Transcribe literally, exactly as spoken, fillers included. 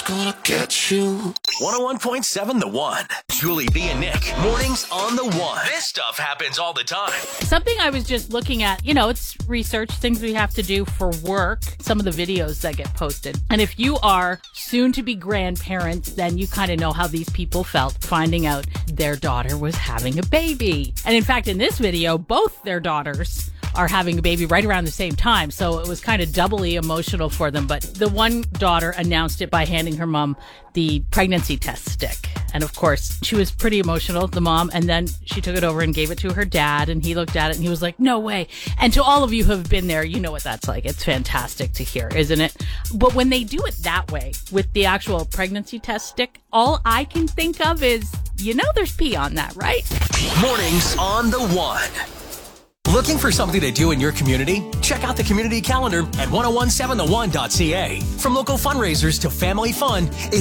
gonna get you. one oh one point seven The One. Julie B and Nick. Mornings on The One. This stuff happens all the time. Something I was just looking at, you know, it's research, things we have to do for work, some of the videos that get posted. And if you are soon to be grandparents, then you kind of know how these people felt finding out their daughter was having a baby. And in fact, in this video, both their daughters are having a baby right around the same time. So it was kind of doubly emotional for them. But the one daughter announced it by handing her mom the pregnancy test stick. And of course, she was pretty emotional, the mom. And then she took it over and gave it to her dad. And he looked at it and he was like, no way. And to all of you who have been there, you know what that's like. It's fantastic to hear, isn't it? But when they do it that way with the actual pregnancy test stick, all I can think of is, you know, there's pee on that, right? Mornings on The One. Looking for something to do in your community? Check out the community calendar at ten seventeen the one dot c a. From local fundraisers to family fun,